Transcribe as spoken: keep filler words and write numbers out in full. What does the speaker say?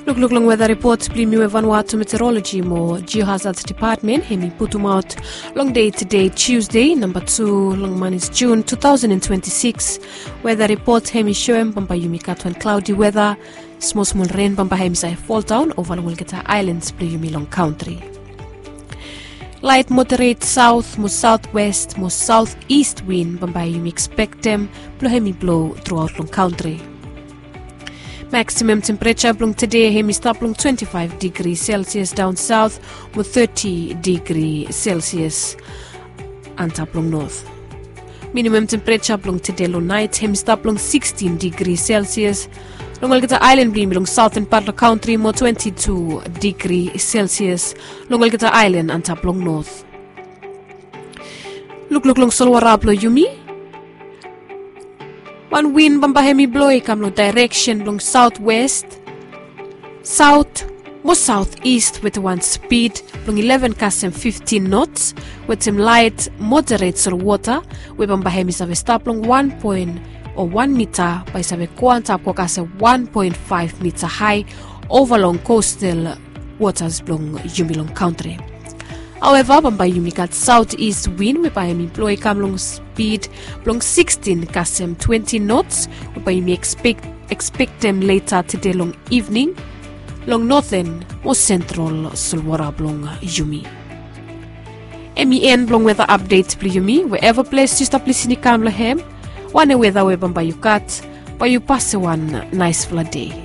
Look, look, long weather reports plimi we Vanuatu Meteorology mo Geohazards Department hemi putum out long day today Tuesday number two long month is June two thousand twenty-six. Weather reports hemi shoem bamba yumikato and cloudy weather, small small rain bamba hemi sa fall down over long Wilgeta Islands play yumi long country. Light moderate south mo southwest mo southeast wind bamba yumi expect them blow hemi blow throughout long country. Maximum temperature blong today hemi stop blong twenty-five degrees Celsius down south with thirty degrees Celsius and top blong north. Minimum temperature blong today low night hemi stop blong sixteen degrees Celsius. Long Wilgeta Island blim blong southern part of the country mo twenty-two degrees Celsius. Long Wilgeta Island and top blong north. Look look long solwara blo yumi. One wind bamba hemi blow come no direction long southwest, south, more southeast with one speed long eleven km fifteen knots with some light moderate sort of water. We bamba hemi save stop long one point or one meter by save quanta kokase one point five meter high over long coastal waters long Yumilong country. However, bamba yumi got southeast wind we by hemi blow come long speed long sixteen km twenty knots we by yumi expect expect them later today long evening long northern or central sulwara blong yumi. M E N blong weather updates pli yumi wherever place you stop listening kam lahem one weather we bamba you cut but you pass one nice flood day.